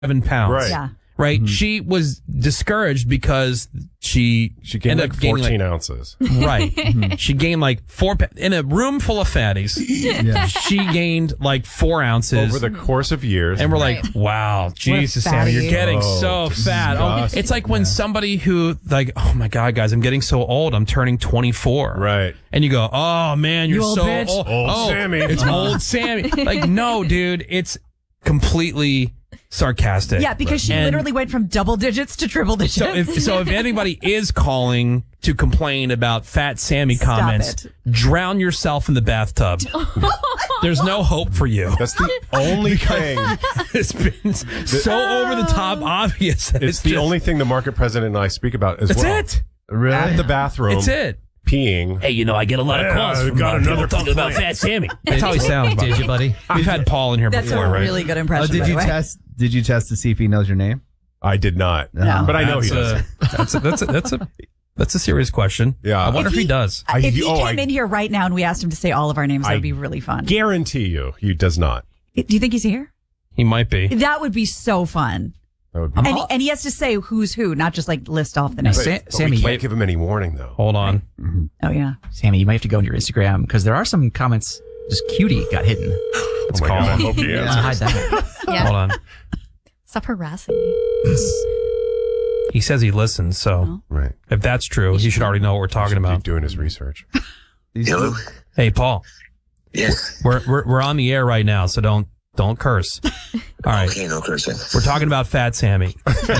pounds. Right. Yeah. Right. Mm-hmm. She was discouraged because she gained like 14 ounces. Right. Mm-hmm. She gained like 4 in a room full of fatties. Yeah. She gained like 4 ounces over the course of years. And we're like, wow, Jesus, Sammy, you're getting so fat. Oh, it's like when somebody who like, oh my God, guys, I'm getting so old. I'm turning 24. Right. And you go, oh man, you're so bitch. old. Old Sammy. It's old Sammy. Like, no, dude, it's completely sarcastic. Yeah, because she literally went from double digits to triple digits. So if anybody is calling to complain about Fat Sammy comments, drown yourself in the bathtub. There's no hope for you. That's the only thing. It's been so over the top obvious. It's the only thing the market president and I speak about as well. That's it. Really? At the bathroom. It's it. Peeing. Hey, I get a lot of calls from people talking about Fat Sammy. That's how he sounds. Did you, buddy? We've had Paul in here That's before, a right? really good impression. Did you test to see if he knows your name? I did not. No. But I know he does. That's a serious question. Yeah. I wonder if he does. If he came in here right now and we asked him to say all of our names, that would be really fun. Guarantee you, he does not. Do you think he's here? He might be. That would be so fun. That would be. And he has to say who's who, not just like list off the names. Sammy, we can't give him any warning though. Hold on. Mm-hmm. Oh yeah, Sammy, you might have to go on your Instagram because there are some comments. Just cutie got hidden. Let's my call God, I him. hope he answers. Hide that. Yeah. Hold on. Stop harassing me. He says he listens, so Right. if that's true, he should already know what we're talking Keep about. doing his research. Hello? Hey, Paul. Yes. We're on the air right now, so don't curse. All right. Okay, no cursing. We're talking about Fat Sammy.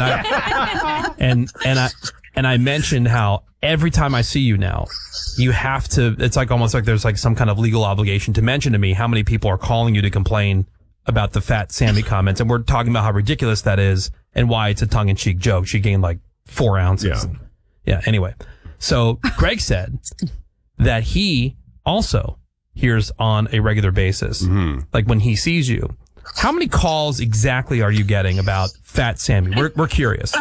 And I mentioned how every time I see you now, you have to, it's like almost like there's like some kind of legal obligation to mention to me how many people are calling you to complain about the Fat Sammy comments. And we're talking about how ridiculous that is and why it's a tongue-in-cheek joke. She gained like 4 ounces. Yeah. Anyway. So Greg said that he also hears on a regular basis, like when he sees you. How many calls exactly are you getting about Fat Sammy? We're curious.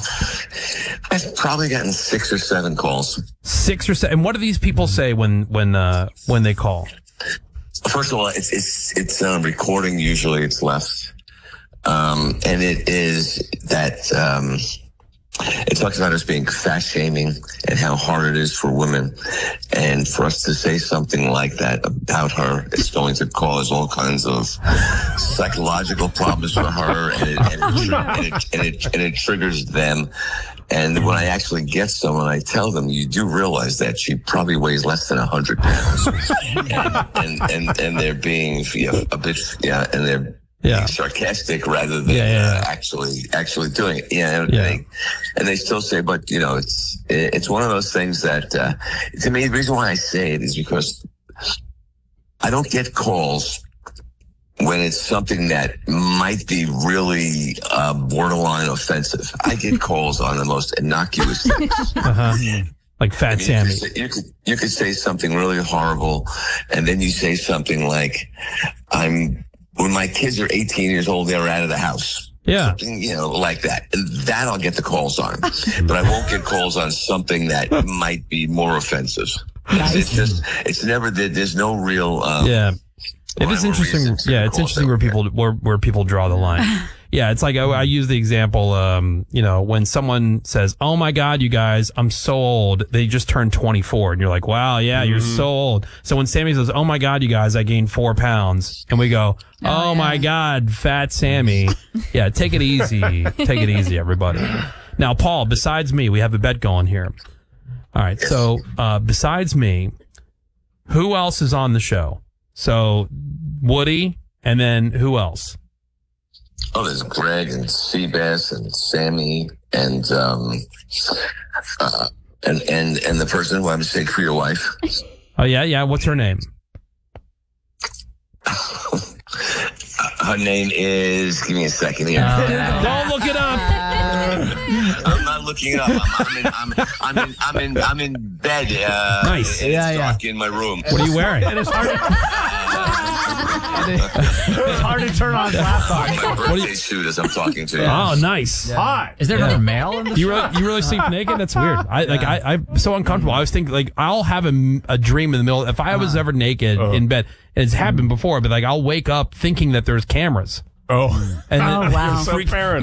I've probably gotten 6 or 7 calls. 6 or 7. And what do these people say when they call? First of all, it's recording. Usually it's left. And it is that, it talks about us being fat shaming and how hard it is for women. And for us to say something like that about her, it's going to cause all kinds of psychological problems for her, and it triggers them. And when I actually get someone, I tell them, you do realize that she probably weighs less than 100 pounds. and they're being a bit, and they're being sarcastic rather than actually doing it. And they still say, but it's one of those things that to me, the reason why I say it is because I don't get calls when it's something that might be really borderline offensive. I get calls on the most innocuous things. Like Fat Sammy. You could say something really horrible, and then you say something like, when my kids are 18 years old, they're out of the house. Yeah. Something, like that. And that I'll get the calls on. But I won't get calls on something that might be more offensive. It's never, there's no real, It is interesting. Yeah, it's interesting where people draw the line. Yeah, it's like I use the example, when someone says, "Oh my God, you guys, I'm so old." They just turned 24, and you're like, "Wow, yeah, you're so old." So when Sammy says, "Oh my God, you guys, I gained 4 pounds," and we go, "Oh my God, Fat Sammy." Yeah, take it easy. Take it easy, everybody. Now, Paul, besides me, we have a bet going here. All right, so besides me, who else is on the show? So Woody, and then who else? Oh, there's Greg and Seabass and Sammy and the person who I mistake for your wife. Oh yeah. What's her name? Her name is. Give me a second here. Don't look it up. I'm not looking it up. I'm in bed. Nice. It's dark in my room. What are you wearing? And it's hard to turn on laptop. My birthday suit as I'm talking to you. Oh, nice. Hi. Is there another male in the You really sleep naked? That's weird. I'm so uncomfortable. I was thinking I'll have a dream in the middle. If I was ever naked in bed, and it's happened before, but I'll wake up thinking that there's cameras. Oh, and Oh, then wow. so paranoid.